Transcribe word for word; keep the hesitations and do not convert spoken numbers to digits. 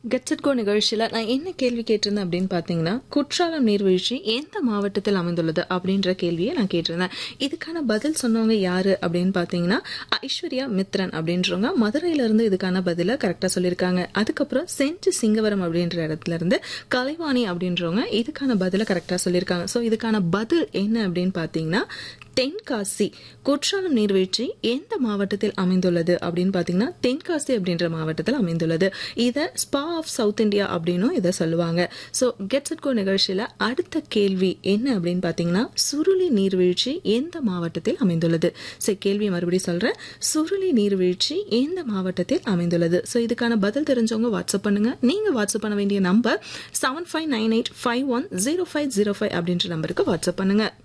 Gets it go நிகழ்ச்சியில் நான் என்ன கேள்வி கேட்டிருந்தேன் அப்படின்னு பார்த்தீங்கன்னா, குற்றாலம் நீர்வீழ்ச்சி எந்த மாவட்டத்தில் அமைந்துள்ளது அப்படின்ற கேள்வியை நான் கேட்டிருந்தேன். இதுக்கான பதில் சொன்னவங்க யாரு அப்படின்னு பார்த்தீங்கன்னா, ஐஸ்வர்யா மித்ரன் அப்படின்றவங்க மதுரையிலிருந்து இதுக்கான பதிலை கரெக்டாக சொல்லியிருக்காங்க. அதுக்கப்புறம் செஞ்சி சிங்கவரம் அப்படின்ற இடத்துல இருந்து கலைவாணி அப்படின்றவங்க இதுக்கான பதிலை கரெக்டாக சொல்லியிருக்காங்க. ஸோ இதுக்கான பதில் என்ன அப்படின்னு பார்த்தீங்கன்னா, தென்காசி. குற்றாலம் நீர்வீழ்ச்சி எந்த மாவட்டத்தில் அமைந்துள்ளது அப்படின்னு பார்த்தீங்கன்னா, தென்காசி அப்படின்ற மாவட்டத்தில் அமைந்துள்ளது. இதை ஸ்பா ஆஃப் சவுத் இந்தியா அப்படின்னும் இதை சொல்லுவாங்க. ஸோ கெட்ஸ் இட் கோ நிகழ்ச்சியில் அடுத்த கேள்வி என்ன அப்படின்னு பார்த்தீங்கன்னா, சுருளி நீர்வீழ்ச்சி எந்த மாவட்டத்தில் அமைந்துள்ளது? ஸோ கேள்வி மறுபடியும் சொல்கிறேன், சுருளி நீர்வீழ்ச்சி எந்த மாவட்டத்தில் அமைந்துள்ளது? ஸோ இதுக்கான பதில் தெரிஞ்சவங்க வாட்ஸ்அப் பண்ணுங்க. நீங்கள் வாட்ஸ்அப் பண்ண வேண்டிய number seven five nine eight five one zero five zero five அப்படின்ற நம்பருக்கு வாட்ஸ்அப் பண்ணுங்க.